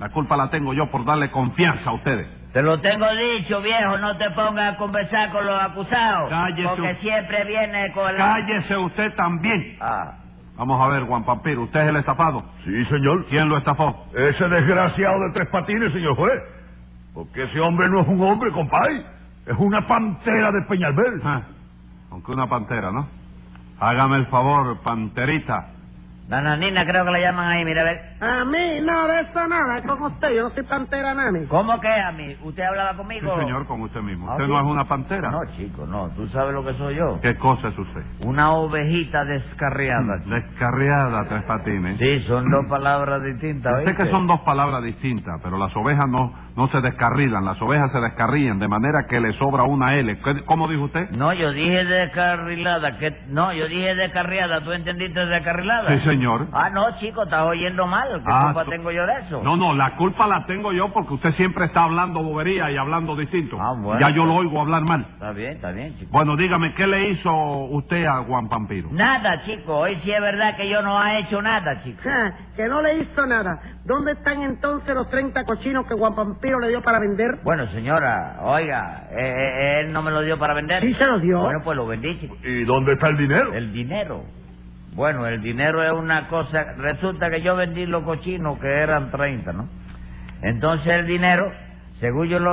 La culpa la tengo yo por darle confianza a ustedes. Te lo tengo dicho, viejo, no te pongas a conversar con los acusados. Cállese porque usted. siempre viene con la... Cállese usted también. Ah. Vamos a ver, Juan Pampiro, ¿usted es el estafado? Sí, señor. ¿Quién lo estafó? Ese desgraciado de Tres Patines, señor juez. Porque ese hombre no es un hombre, compadre. Es una pantera de Peñalver. Aunque una pantera, ¿no? Hágame el favor, panterita. Nananina creo que la llaman ahí, mira a ver. A mí no, de eso nada, es con usted, yo no soy pantera nani. ¿Cómo que a mí? ¿Usted hablaba conmigo? Sí, señor, con usted mismo. Ah, ¿Usted ¿sí? no es una pantera? No, chico, no. ¿Tú sabes lo que soy yo? ¿Qué cosa es usted? Una ovejita descarriada. Descarriada, Tres Patines. Sí, son dos palabras distintas, Sé ¿oíste? que son dos palabras distintas, pero las ovejas no se descarrilan, las ovejas se descarrían, de manera que le sobra una L. ¿Cómo dijo usted? No, yo dije descarrilada. No, yo dije descarriada. ¿Tú entendiste descarrilada? Sí, señor. Ah, no, chico, estás oyendo mal. ¿Qué culpa tengo yo de eso? No, la culpa la tengo yo porque usted siempre está hablando bobería y hablando distinto. Ah, bueno. Ya yo lo oigo hablar mal. Está bien, chico. Bueno, dígame, ¿qué le hizo usted a Juan Pampiro? Nada, chico. Hoy sí es verdad que yo no he hecho nada, chico. Que no le hizo nada. ¿Dónde están entonces los 30 cochinos que Juan Pampiro le dio para vender? Bueno, señora, oiga, él no me lo dio para vender. Sí se lo dio. Bueno, pues lo vendí, chico. ¿Y dónde está el dinero? El dinero. Bueno, el dinero es una cosa... Resulta que yo vendí los cochinos que eran 30, ¿no? Entonces el dinero, según yo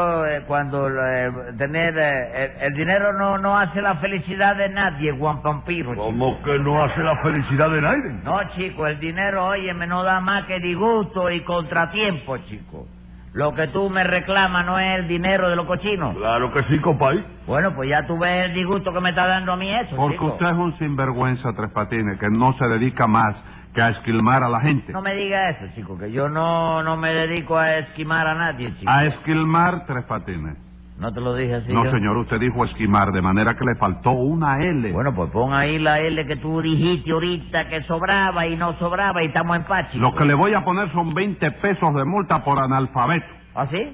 el dinero no hace la felicidad de nadie, Juan Pampiro, chico. ¿Cómo que no hace la felicidad de nadie? No, chico, el dinero, óyeme, no da más que disgusto y contratiempo, chico. Lo que tú me reclamas no es el dinero de los cochinos. Claro que sí, compadre. Bueno, pues ya tú ves el disgusto que me está dando a mí eso, Porque chico. usted es un sinvergüenza, Tres Patines, que no se dedica más que a esquilmar a la gente. No me diga eso, chico, que yo no me dedico a esquimar a nadie, chico. A esquilmar, Tres Patines. ¿No te lo dije así No, yo? señor, usted dijo esquimar, de manera que le faltó una L. Bueno, pues pon ahí la L que tú dijiste ahorita que sobraba y no sobraba y estamos en paz, chico. Lo que le voy a poner son 20 pesos de multa por analfabeto. ¿Ah, sí?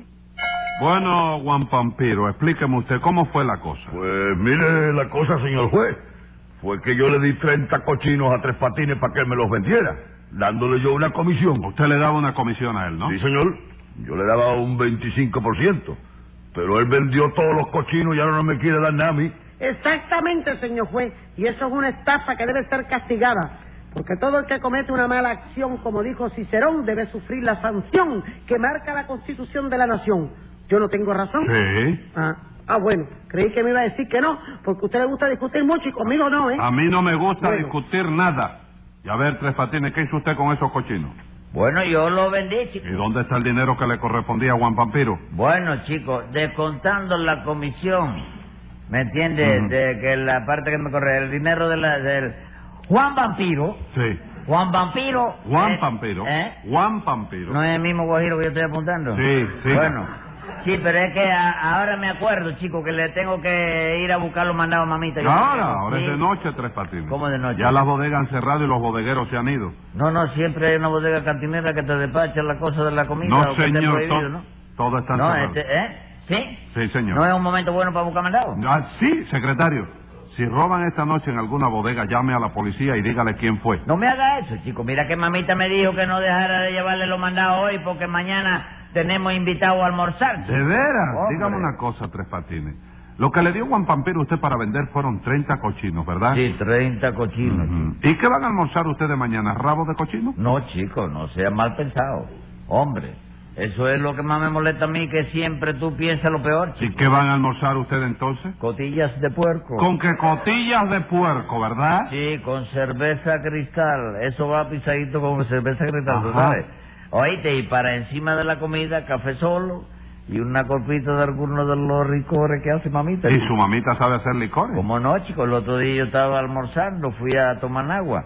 Bueno, Juan Pampiro, explíqueme usted cómo fue la cosa. Pues mire la cosa, señor juez. Fue que yo le di 30 cochinos a Tres Patines para que él me los vendiera, dándole yo una comisión. Usted le daba una comisión a él, ¿no? Sí, señor. Yo le daba un 25%. Pero él vendió todos los cochinos y ahora no me quiere dar nada a mí. Exactamente, señor juez. Y eso es una estafa que debe ser castigada. Porque todo el que comete una mala acción, como dijo Cicerón, debe sufrir la sanción que marca la Constitución de la Nación. ¿Yo no tengo razón? Sí. Bueno, creí que me iba a decir que no, porque a usted le gusta discutir mucho y conmigo no, ¿eh? A mí no me gusta Bueno. discutir nada. Y a ver, Tres Patines, ¿qué hizo usted con esos cochinos? Bueno, yo lo vendí, chico. ¿Y dónde está el dinero que le correspondía a Juan Pampiro? Bueno, chico, descontando la comisión, ¿me entiendes? Ujú. De que la parte que me corre, el dinero del Juan Pampiro. Sí. Juan Pampiro. Juan Pampiro. ¿Eh? Juan Pampiro. ¿No es el mismo guajiro que yo estoy apuntando? Sí, sí. Bueno, sí, pero es que ahora me acuerdo, chico, que le tengo que ir a buscar los mandados a mamita. Ahora Sí. es de noche, Tres Patines. ¿Cómo de noche? Ya las bodegas han cerrado y los bodegueros se han ido. No, siempre hay una bodega cantinera que te despacha la cosa de la comida. No, o que esté señor, prohibido, ¿no? todo está No, cerrado. ¿Sí? Sí, señor. ¿No es un momento bueno para buscar mandados? Sí, secretario. Si roban esta noche en alguna bodega, llame a la policía y dígale quién fue. No me haga eso, chico. Mira que mamita me dijo que no dejara de llevarle los mandados hoy porque mañana tenemos invitado a almorzar, chico. ¿De veras? Hombre. Dígame una cosa, Tres Patines. Lo que le dio Juan Pampiro a usted para vender fueron 30 cochinos, ¿verdad? Sí, 30 cochinos, Ujú. chico. ¿Y qué van a almorzar ustedes mañana? ¿Rabo de cochino? No, chico, no sea mal pensado. Hombre, eso es lo que más me molesta a mí, que siempre tú piensas lo peor, ¿Y chico. qué van a almorzar ustedes entonces? Cotillas de puerco. Con que cotillas de puerco, ¿verdad? Sí, con cerveza cristal. Eso va pisadito con cerveza cristal, tú Ajá. sabes. Oíste, y para encima de la comida, café solo y una copita de alguno de los licores que hace mamita. ¿Y su mamita sabe hacer licores? Como no, chico, el otro día yo estaba almorzando, fui a tomar agua.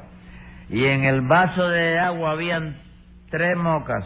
Y en el vaso de agua habían 3 mocas.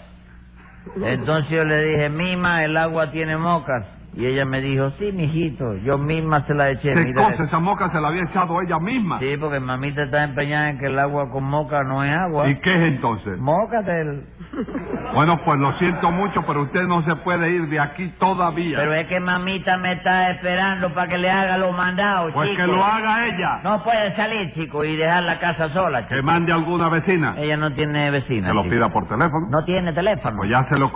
Entonces yo le dije, Mima, el agua tiene mocas. Y ella me dijo, sí, mijito, yo misma se la eché. ¿Qué Mira, cosa? Esa moca se la había echado ella misma. sí, porque mamita está empeñada en que el agua con moca no es agua. ¿Y qué es entonces? Mócatel. Bueno, pues lo siento mucho, pero usted no se puede ir de aquí todavía. Pero es que mamita me está esperando para que le haga los mandados, Pues chico. que lo haga ella. No puede salir, chico, y dejar la casa sola, chico. Que mande a alguna vecina. Ella no tiene vecina, Que lo chico. pida por teléfono. No tiene teléfono. Pues ya se lo